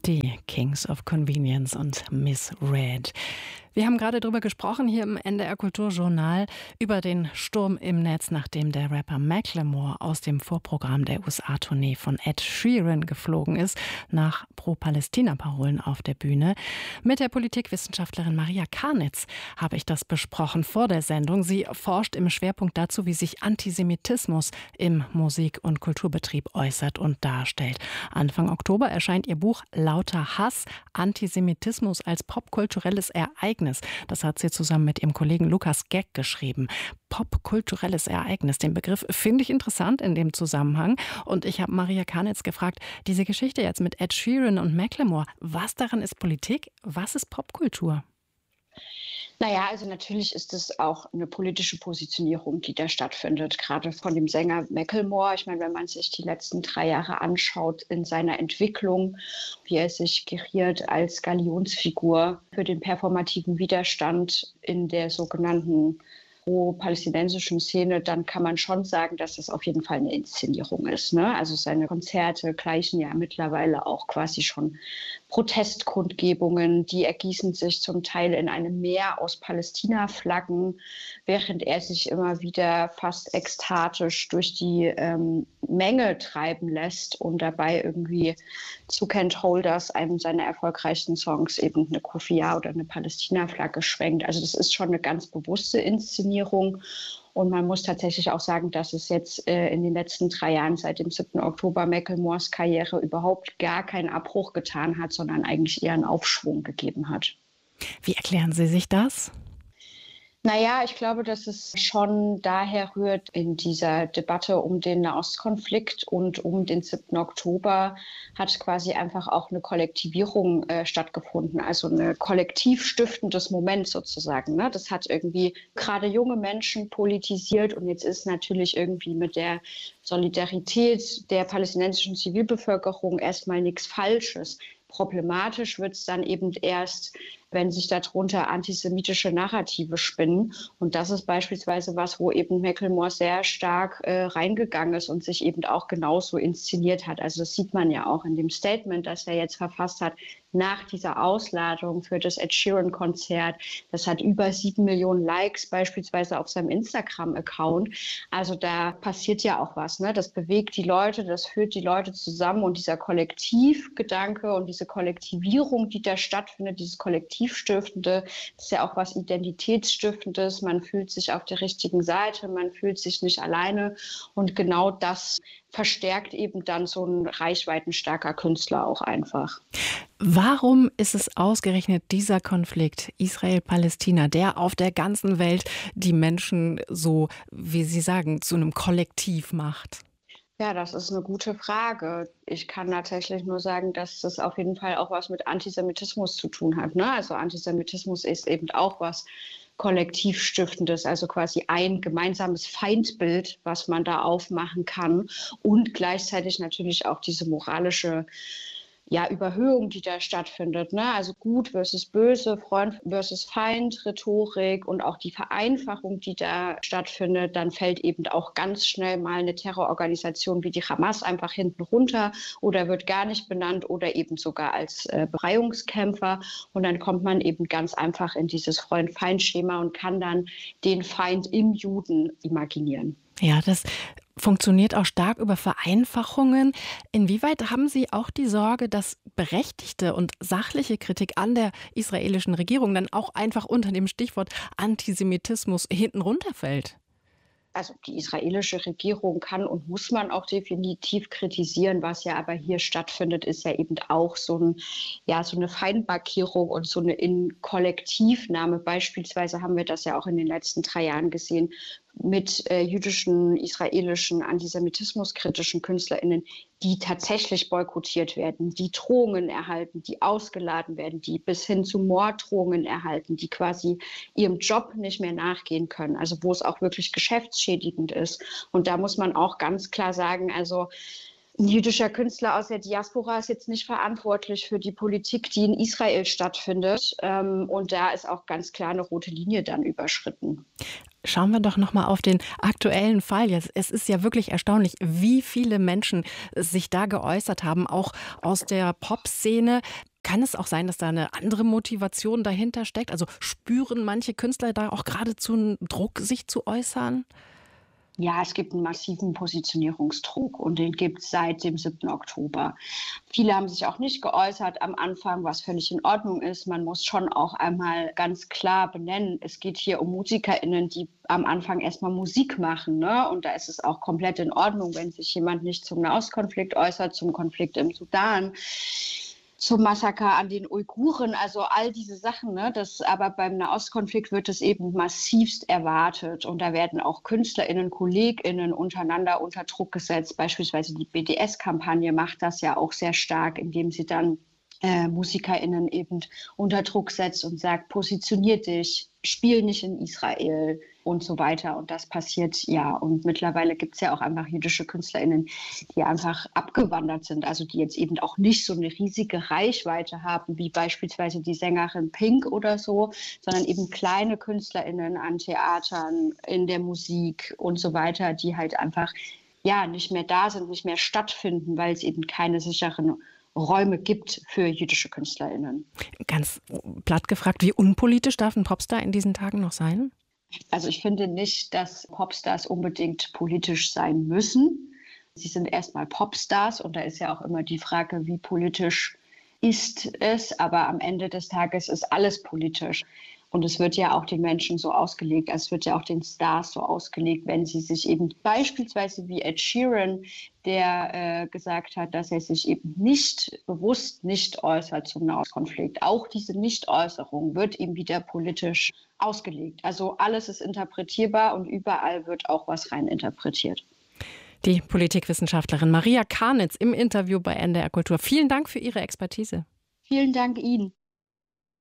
die Kings of Convenience und Miss Red. Wir haben gerade darüber gesprochen hier im NDR Kulturjournal über den Sturm im Netz, nachdem der Rapper Macklemore aus dem Vorprogramm der USA-Tournee von Ed Sheeran geflogen ist, nach Pro-Palästina-Parolen auf der Bühne. Mit der Politikwissenschaftlerin Maria Karnitz habe ich das besprochen vor der Sendung. Sie forscht im Schwerpunkt dazu, wie sich Antisemitismus im Musik- und Kulturbetrieb äußert und darstellt. Anfang Oktober erscheint ihr Buch Lauter Hass, Antisemitismus als popkulturelles Ereignis. Das hat sie zusammen mit ihrem Kollegen Lukas Geck geschrieben. Popkulturelles Ereignis. Den Begriff finde ich interessant in dem Zusammenhang. Und ich habe Maria Karnitz gefragt, diese Geschichte jetzt mit Ed Sheeran und Macklemore, was daran ist Politik, was ist Popkultur? Naja, also natürlich ist es auch eine politische Positionierung, die da stattfindet, gerade von dem Sänger Macklemore. Ich meine, wenn man sich die letzten 3 Jahre anschaut in seiner Entwicklung, wie er sich geriert als Galionsfigur für den performativen Widerstand in der sogenannten pro-palästinensischen Szene, dann kann man schon sagen, dass es auf jeden Fall eine Inszenierung ist, ne? Also seine Konzerte gleichen ja mittlerweile auch quasi schon Protestkundgebungen, die ergießen sich zum Teil in einem Meer aus Palästina-Flaggen, während er sich immer wieder fast ekstatisch durch die Menge treiben lässt und dabei irgendwie zu Kent Holders, einem seiner erfolgreichsten Songs, eben eine Kufiyya oder eine Palästina-Flagge schwenkt. Also das ist schon eine ganz bewusste Inszenierung. Und man muss tatsächlich auch sagen, dass es jetzt in den letzten 3 Jahren seit dem 7. Oktober Macklemores Karriere überhaupt gar keinen Abbruch getan hat, sondern eigentlich eher einen Aufschwung gegeben hat. Wie erklären Sie sich das? Naja, ich glaube, dass es schon daher rührt in dieser Debatte um den Nahostkonflikt und um den 7. Oktober hat quasi einfach auch eine Kollektivierung stattgefunden, also ein kollektiv stiftendes Moment sozusagen. Ne? Das hat irgendwie gerade junge Menschen politisiert und jetzt ist natürlich irgendwie mit der Solidarität der palästinensischen Zivilbevölkerung erstmal nichts Falsches. Problematisch wird es dann eben erst, wenn sich darunter antisemitische Narrative spinnen. Und das ist beispielsweise was, wo eben Macklemore sehr stark reingegangen ist und sich eben auch genauso inszeniert hat. Also das sieht man ja auch in dem Statement, das er jetzt verfasst hat, nach dieser Ausladung für das Ed Sheeran-Konzert. Das hat über 7 Millionen Likes beispielsweise auf seinem Instagram-Account. Also da passiert ja auch was, ne? Das bewegt die Leute, das führt die Leute zusammen und dieser Kollektivgedanke und diese Kollektivierung, die da stattfindet, dieses Kollektivstiftende, das ist ja auch was Identitätsstiftendes. Man fühlt sich auf der richtigen Seite, man fühlt sich nicht alleine und genau das verstärkt eben dann so ein reichweitenstarker Künstler auch einfach. Warum ist es ausgerechnet dieser Konflikt Israel-Palästina, der auf der ganzen Welt die Menschen so, wie Sie sagen, zu einem Kollektiv macht? Ja, das ist eine gute Frage. Ich kann tatsächlich nur sagen, dass das auf jeden Fall auch was mit Antisemitismus zu tun hat, ne? Also Antisemitismus ist eben auch was Kollektivstiftendes, also quasi ein gemeinsames Feindbild, was man da aufmachen kann und gleichzeitig natürlich auch diese moralische Überhöhung, die da stattfindet, ne? Also gut versus böse, Freund versus Feind, Rhetorik und auch die Vereinfachung, die da stattfindet, dann fällt eben auch ganz schnell mal eine Terrororganisation wie die Hamas einfach hinten runter oder wird gar nicht benannt oder eben sogar als Befreiungskämpfer und dann kommt man eben ganz einfach in dieses Freund-Feind-Schema und kann dann den Feind im Juden imaginieren. Ja, das funktioniert auch stark über Vereinfachungen. Inwieweit haben Sie auch die Sorge, dass berechtigte und sachliche Kritik an der israelischen Regierung dann auch einfach unter dem Stichwort Antisemitismus hinten runterfällt? Also die israelische Regierung kann und muss man auch definitiv kritisieren. Was ja aber hier stattfindet, ist ja eben auch so eine Feindmarkierung und so eine Kollektivnahme. Beispielsweise haben wir das ja auch in den letzten 3 Jahren gesehen mit jüdischen, israelischen, antisemitismuskritischen KünstlerInnen, die tatsächlich boykottiert werden, die Drohungen erhalten, die ausgeladen werden, die bis hin zu Morddrohungen erhalten, die quasi ihrem Job nicht mehr nachgehen können, also wo es auch wirklich geschäftsschädigend ist. Und da muss man auch ganz klar sagen, also ein jüdischer Künstler aus der Diaspora ist jetzt nicht verantwortlich für die Politik, die in Israel stattfindet. Und da ist auch ganz klar eine rote Linie dann überschritten. Schauen wir doch noch mal auf den aktuellen Fall jetzt. Es ist ja wirklich erstaunlich, wie viele Menschen sich da geäußert haben, auch aus der Popszene. Kann es auch sein, dass da eine andere Motivation dahinter steckt? Also spüren manche Künstler da auch geradezu einen Druck, sich zu äußern? Ja, es gibt einen massiven Positionierungsdruck und den gibt es seit dem 7. Oktober. Viele haben sich auch nicht geäußert am Anfang, was völlig in Ordnung ist. Man muss schon auch einmal ganz klar benennen, es geht hier um MusikerInnen, die am Anfang erstmal Musik machen, ne? Und da ist es auch komplett in Ordnung, wenn sich jemand nicht zum Nahostkonflikt äußert, zum Konflikt im Sudan, zum Massaker an den Uiguren, also all diese Sachen. Ne? Aber beim Nahostkonflikt wird es eben massivst erwartet. Und da werden auch KünstlerInnen, KollegInnen untereinander unter Druck gesetzt. Beispielsweise die BDS-Kampagne macht das ja auch sehr stark, indem sie dann MusikerInnen eben unter Druck setzt und sagt, positionier dich, spiel nicht in Israel und so weiter. Und das passiert ja. Und mittlerweile gibt es ja auch einfach jüdische KünstlerInnen, die einfach abgewandert sind, also die jetzt eben auch nicht so eine riesige Reichweite haben, wie beispielsweise die Sängerin Pink oder so, sondern eben kleine KünstlerInnen an Theatern, in der Musik und so weiter, die halt einfach ja nicht mehr da sind, nicht mehr stattfinden, weil es eben keine sicheren Räume gibt für jüdische KünstlerInnen. Ganz platt gefragt, wie unpolitisch darf ein Popstar in diesen Tagen noch sein? Also ich finde nicht, dass Popstars unbedingt politisch sein müssen. Sie sind erstmal Popstars und da ist ja auch immer die Frage, wie politisch ist es, aber am Ende des Tages ist alles politisch. Und es wird ja auch den Menschen so ausgelegt, also es wird ja auch den Stars so ausgelegt, wenn sie sich eben beispielsweise wie Ed Sheeran, der gesagt hat, dass er sich eben nicht bewusst nicht äußert zum Nahostkonflikt. Auch diese Nichtäußerung wird ihm wieder politisch ausgelegt. Also alles ist interpretierbar und überall wird auch was rein interpretiert. Die Politikwissenschaftlerin Maria Karnitz im Interview bei NDR Kultur. Vielen Dank für Ihre Expertise. Vielen Dank Ihnen.